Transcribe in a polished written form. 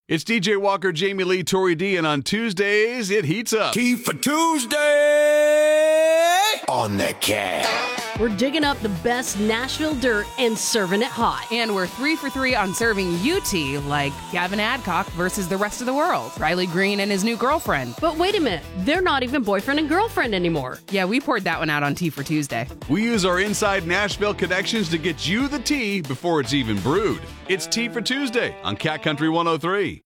It's DJ Walker, Jamie Lee, Tori D, and on Tuesdays, it heats up. Tea for Tuesday on the Cat. We're digging up the best Nashville dirt and serving it hot. And we're 3 for 3 on serving you tea, like Gavin Adcock versus the rest of the world, Riley Green and his new girlfriend. But wait a minute, they're not even boyfriend and girlfriend anymore. Yeah, we poured that one out on Tea for Tuesday. We use our inside Nashville connections to get you the tea before it's even brewed. It's Tea for Tuesday on Cat Country 103.